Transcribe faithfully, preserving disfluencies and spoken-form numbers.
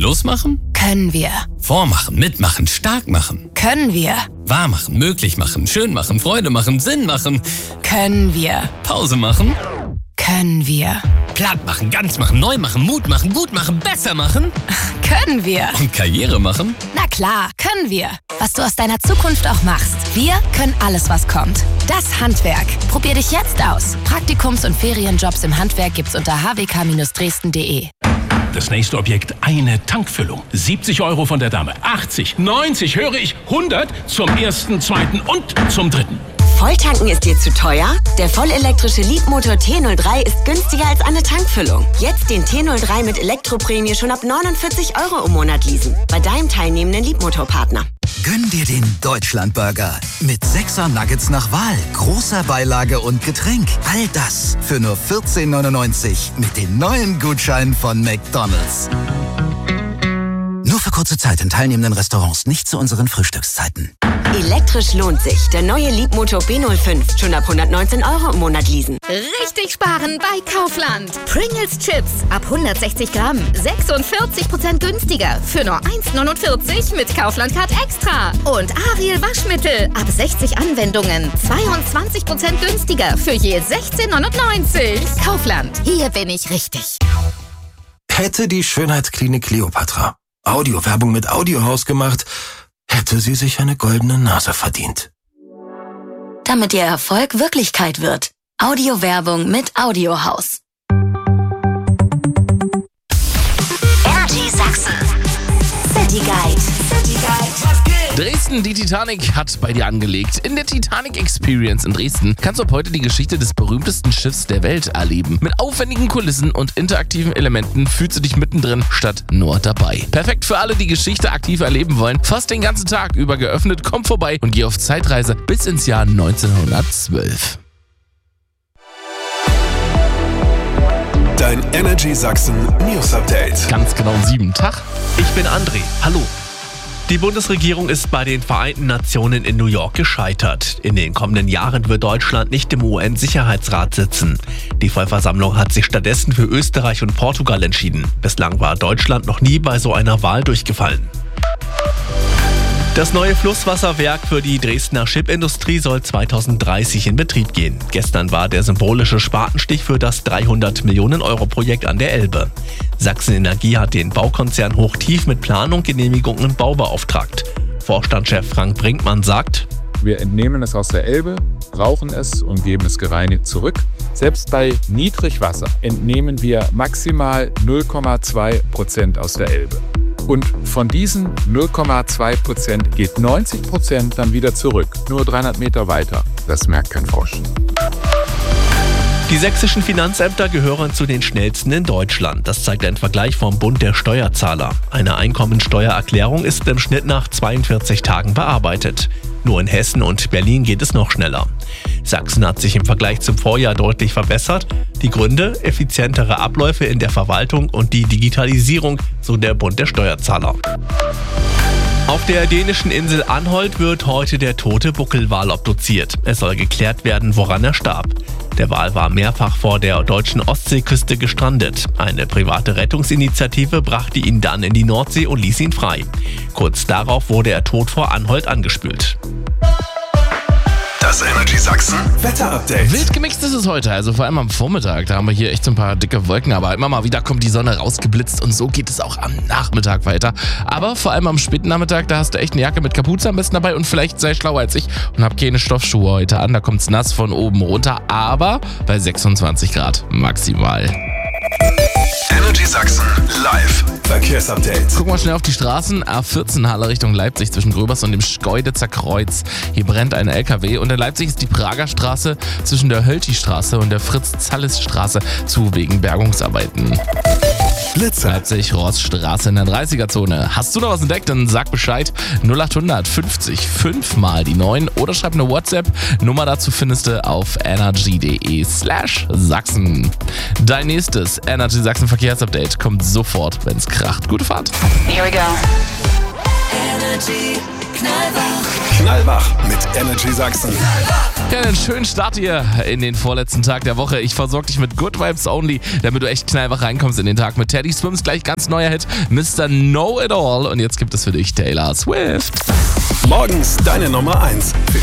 Losmachen? Können wir. Vormachen, mitmachen, stark machen. Können wir. Wahr machen, möglich machen, schön machen, Freude machen, Sinn machen. Können wir. Pause machen. Können wir. Platt machen, ganz machen, neu machen, Mut machen, gut machen, besser machen. Können wir. Und Karriere machen. Na klar, können wir. Was du aus deiner Zukunft auch machst. Wir können alles, was kommt. Das Handwerk. Probier dich jetzt aus. Praktikums- und Ferienjobs im Handwerk gibt's unter h w k Bindestrich dresden punkt d e. Das nächste Objekt, eine Tankfüllung. siebzig Euro von der Dame, achtzig, neunzig, höre ich, hundert zum ersten, zweiten und zum dritten. Volltanken ist dir zu teuer? Der vollelektrische Leapmotor T null drei ist günstiger als eine Tankfüllung. Jetzt den T null drei mit Elektroprämie schon ab neunundvierzig Euro im Monat leasen. Bei deinem teilnehmenden Leapmotor-Partner. Gönn dir den Deutschlandburger. Mit sechser Nuggets nach Wahl, großer Beilage und Getränk. All das für nur vierzehn neunundneunzig mit den neuen Gutscheinen von McDonald's. Nur für kurze Zeit in teilnehmenden Restaurants, nicht zu unseren Frühstückszeiten. Elektrisch lohnt sich. Der neue Leapmotor B null fünf. Schon ab hundertneunzehn Euro im Monat leasen. Richtig sparen bei Kaufland. Pringles Chips ab hundertsechzig Gramm. sechsundvierzig Prozent günstiger. Für nur eins neunundvierzig mit Kaufland Card Extra. Und Ariel Waschmittel ab sechzig Anwendungen. zweiundzwanzig Prozent günstiger. Für je sechzehn neunundneunzig. Kaufland. Hier bin ich richtig. Hätte die Schönheitsklinik Kleopatra Audiowerbung mit Audiohaus gemacht, hätte sie sich eine goldene Nase verdient. Damit ihr Erfolg Wirklichkeit wird. Audiowerbung mit Audiohaus. Energy Sachsen. City Guide. City Guide. Dresden, die Titanic hat bei dir angelegt. In der Titanic Experience in Dresden kannst du ab heute die Geschichte des berühmtesten Schiffs der Welt erleben. Mit aufwendigen Kulissen und interaktiven Elementen fühlst du dich mittendrin statt nur dabei. Perfekt für alle, die Geschichte aktiv erleben wollen. Fast den ganzen Tag über geöffnet, komm vorbei und geh auf Zeitreise bis ins Jahr neunzehnhundertzwölf. Dein Energy Sachsen News Update. Ganz genau sieben. Tag. Ich bin André. Hallo. Die Bundesregierung ist bei den Vereinten Nationen in New York gescheitert. In den kommenden Jahren wird Deutschland nicht im U N-Sicherheitsrat sitzen. Die Vollversammlung hat sich stattdessen für Österreich und Portugal entschieden. Bislang war Deutschland noch nie bei so einer Wahl durchgefallen. Das neue Flusswasserwerk für die Dresdner Chipindustrie soll zweitausenddreißig in Betrieb gehen. Gestern war der symbolische Spatenstich für das dreihundert Millionen Euro Projekt an der Elbe. Sachsen Energie hat den Baukonzern Hochtief mit Planung, Genehmigung und Bau beauftragt. Vorstandschef Frank Brinkmann sagt: Wir entnehmen es aus der Elbe, brauchen es und geben es gereinigt zurück. Selbst bei Niedrigwasser entnehmen wir maximal null Komma zwei Prozent aus der Elbe. Und von diesen null Komma zwei Prozent geht neunzig Prozent dann wieder zurück, nur dreihundert Meter weiter. Das merkt kein Frosch. Die sächsischen Finanzämter gehören zu den schnellsten in Deutschland. Das zeigt ein Vergleich vom Bund der Steuerzahler. Eine Einkommensteuererklärung ist im Schnitt nach zweiundvierzig Tagen bearbeitet. Nur in Hessen und Berlin geht es noch schneller. Sachsen hat sich im Vergleich zum Vorjahr deutlich verbessert. Die Gründe: effizientere Abläufe in der Verwaltung und die Digitalisierung, so der Bund der Steuerzahler. Auf der dänischen Insel Anholt wird heute der tote Buckelwal obduziert. Es soll geklärt werden, woran er starb. Der Wal war mehrfach vor der deutschen Ostseeküste gestrandet. Eine private Rettungsinitiative brachte ihn dann in die Nordsee und ließ ihn frei. Kurz darauf wurde er tot vor Anholt angespült. Das Energy Sachsen Wetter-Update. Wild gemixt ist es heute, also vor allem am Vormittag. Da haben wir hier echt so ein paar dicke Wolken, aber immer mal wieder kommt die Sonne rausgeblitzt und so geht es auch am Nachmittag weiter. Aber vor allem am späten Nachmittag, da hast du echt eine Jacke mit Kapuze am besten dabei und vielleicht sei schlauer als ich und hab keine Stoffschuhe heute an. Da kommt's nass von oben runter, aber bei sechsundzwanzig Grad maximal. Energy Sachsen live Verkehrsupdate. Gucken wir schnell auf die Straßen. A vierzehn Halle Richtung Leipzig zwischen Gröbers und dem Schkeuditzer Kreuz. Hier brennt ein L K W und in Leipzig ist die Prager Straße zwischen der Hölti-Straße und der Fritz-Zallis-Straße zu wegen Bergungsarbeiten. Blitzer. Leipzig-Rossstraße in der dreißiger-Zone. Hast du noch was entdeckt? Dann sag Bescheid. null achthundert fünfzig fünf mal die neun oder schreib eine WhatsApp. Nummer dazu findest du auf energy.de slash Sachsen. Dein nächstes Energy Sachsen Verkehrsupdate kommt sofort, wenn's kracht. Gute Fahrt. Here we go. Energy Knallwach. Knallwach mit Energy Sachsen. Ja, einen schönen Start hier in den vorletzten Tag der Woche. Ich versorge dich mit Good Vibes Only, damit du echt knallwach reinkommst in den Tag mit Teddy Swims. Gleich ganz neuer Hit, Mister Know It All. Und jetzt gibt es für dich Taylor Swift. Morgens deine Nummer eins.